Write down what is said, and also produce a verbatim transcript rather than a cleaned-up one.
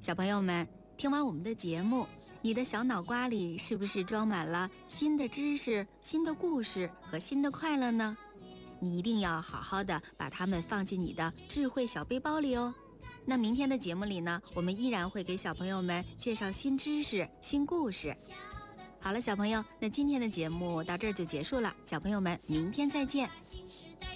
小朋友们，听完我们的节目，你的小脑瓜里是不是装满了新的知识、新的故事和新的快乐呢？你一定要好好的把它们放进你的智慧小背包里哦。那明天的节目里呢，我们依然会给小朋友们介绍新知识、新故事。好了，小朋友，那今天的节目到这儿就结束了，小朋友们，明天再见。